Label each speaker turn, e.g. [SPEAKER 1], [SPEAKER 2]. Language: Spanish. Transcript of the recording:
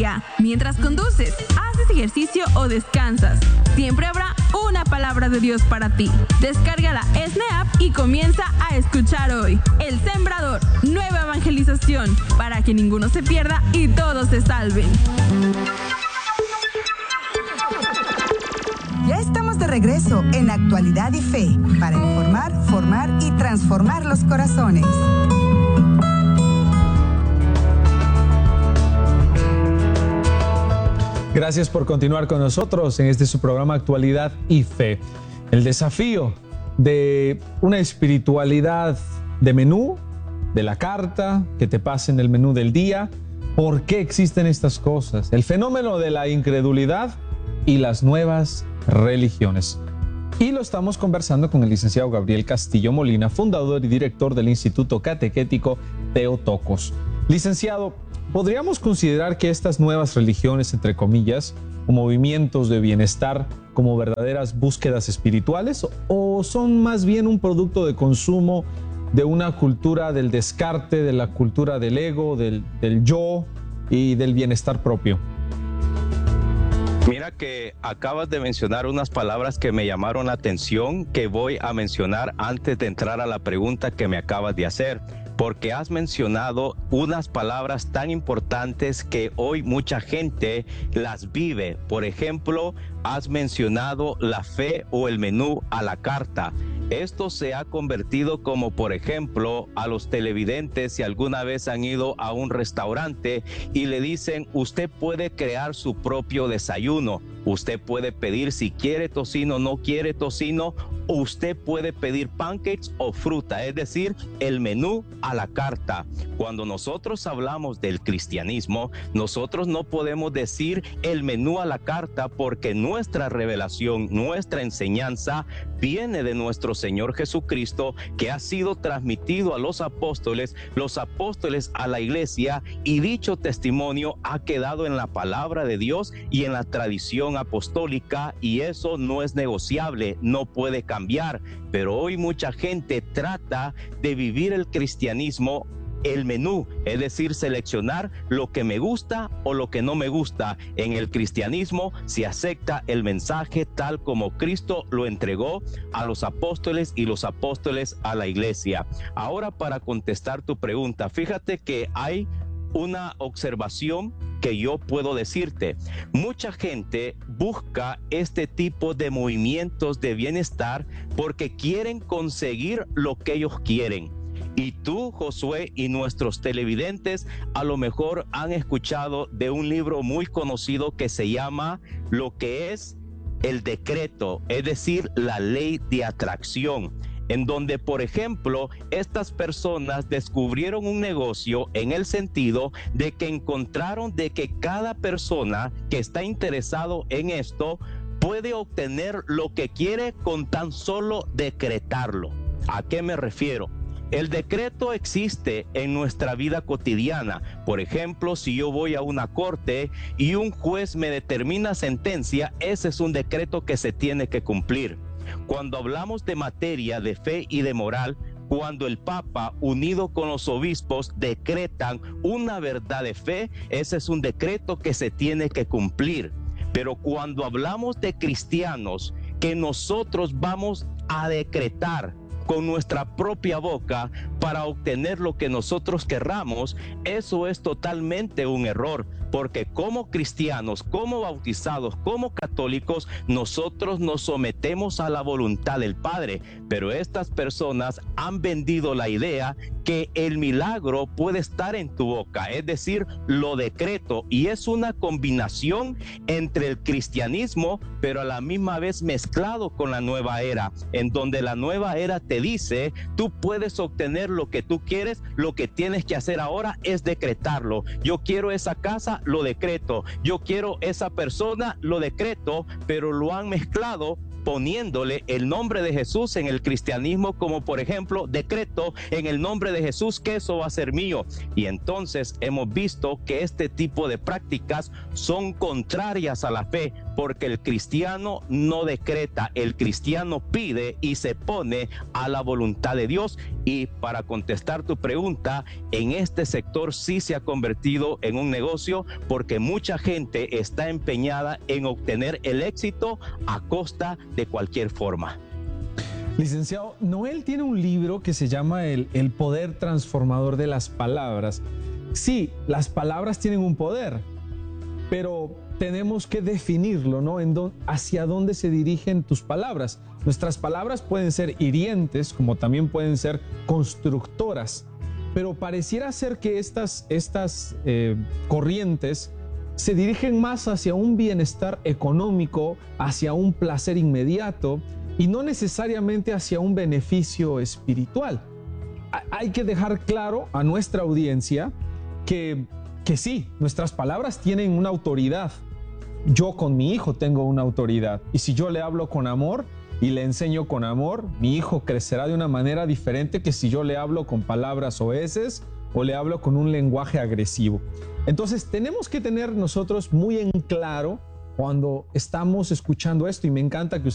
[SPEAKER 1] día, mientras conduces, haces ejercicio o descansas. Siempre habrá una palabra de Dios para ti. Descarga la ESNE App y comienza a escuchar hoy. El Sembrador, nueva evangelización, para que ninguno se pierda y todos se salven.
[SPEAKER 2] Ya estamos de regreso en Actualidad y Fe, para informar, formar y transformar los corazones.
[SPEAKER 3] Gracias por continuar con nosotros en este su programa Actualidad y Fe. El desafío de una espiritualidad de menú, de la carta, que te pasen el menú del día. ¿Por qué existen estas cosas? El fenómeno de la incredulidad y las nuevas religiones. Y lo estamos conversando con el licenciado Gabriel Castillo Molina, fundador y director del Instituto Catequético Theotokos. Licenciado, ¿podríamos considerar que estas nuevas religiones, entre comillas, o movimientos de bienestar, como verdaderas búsquedas espirituales, o son más bien un producto de consumo de una cultura del descarte, de la cultura del ego, del yo y del bienestar propio?
[SPEAKER 4] Mira que acabas de mencionar unas palabras que me llamaron la atención, que voy a mencionar antes de entrar a la pregunta que me acabas de hacer, porque has mencionado unas palabras tan importantes que hoy mucha gente las vive. Por ejemplo, has mencionado la fe o el menú a la carta. Esto se ha convertido como, por ejemplo, a los televidentes, si alguna vez han ido a un restaurante y le dicen, usted puede crear su propio desayuno, usted puede pedir si quiere tocino, no quiere tocino, o usted puede pedir pancakes o fruta, es decir, el menú a la carta. Cuando nosotros hablamos del cristianismo, nosotros no podemos decir el menú a la carta, porque nuestra revelación, nuestra enseñanza viene de nuestro Señor Jesucristo, que ha sido transmitido a los apóstoles a la iglesia, y dicho testimonio ha quedado en la palabra de Dios y en la tradición apostólica, y eso no es negociable, no puede cambiar. Pero hoy mucha gente trata de vivir el cristianismo el menú, es decir, seleccionar lo que me gusta o lo que no me gusta. En el cristianismo se acepta el mensaje tal como Cristo lo entregó a los apóstoles y los apóstoles a la iglesia. Ahora, para contestar tu pregunta, fíjate que hay una observación que yo puedo decirte. Mucha gente busca este tipo de movimientos de bienestar porque quieren conseguir lo que ellos quieren. Y tú, Josué, y nuestros televidentes a lo mejor han escuchado de un libro muy conocido que se llama Lo que es el decreto, es decir, la ley de atracción, en donde, por ejemplo, estas personas descubrieron un negocio en el sentido de que encontraron de que cada persona que está interesado en esto puede obtener lo que quiere con tan solo decretarlo. ¿A qué me refiero? El decreto existe en nuestra vida cotidiana. Por ejemplo, si yo voy a una corte y un juez me determina sentencia, ese es un decreto que se tiene que cumplir. Cuando hablamos de materia de fe y de moral, cuando el Papa, unido con los obispos, decretan una verdad de fe, ese es un decreto que se tiene que cumplir. Pero cuando hablamos de cristianos, que nosotros vamos a decretar con nuestra propia boca para obtener lo que nosotros querramos, eso es totalmente un error, porque como cristianos, como bautizados, como católicos, nosotros nos sometemos a la voluntad del Padre, pero estas personas han vendido la idea que el milagro puede estar en tu boca, es decir, lo decreto, y es una combinación entre el cristianismo, pero a la misma vez mezclado con la nueva era, en donde la nueva era te dice, tú puedes obtener lo que tú quieres, lo que tienes que hacer ahora es decretarlo. Yo quiero esa casa, lo decreto. Yo quiero esa persona, lo decreto, pero lo han mezclado poniéndole el nombre de Jesús en el cristianismo, como por ejemplo, decreto en el nombre de Jesús que eso va a ser mío. Y entonces hemos visto que este tipo de prácticas son contrarias a la fe, porque el cristiano no decreta, el cristiano pide y se pone a la voluntad de Dios. Y para contestar tu pregunta, en este sector sí se ha convertido en un negocio, porque mucha gente está empeñada en obtener el éxito a costa de cualquier forma.
[SPEAKER 3] Licenciado, Noel tiene un libro que se llama El poder transformador de las palabras. Sí, las palabras tienen un poder, pero tenemos que definirlo, ¿no? Hacia dónde se dirigen tus palabras. Nuestras palabras pueden ser hirientes, como también pueden ser constructoras, pero pareciera ser que estas corrientes se dirigen más hacia un bienestar económico, hacia un placer inmediato, y no necesariamente hacia un beneficio espiritual. Hay que dejar claro a nuestra audiencia que sí, nuestras palabras tienen una autoridad. Yo con mi hijo tengo una autoridad, y si yo le hablo con amor y le enseño con amor, mi hijo crecerá de una manera diferente que si yo le hablo con palabras soeces o le hablo con un lenguaje agresivo. Entonces tenemos que tener nosotros muy en claro cuando estamos escuchando esto, y me encanta que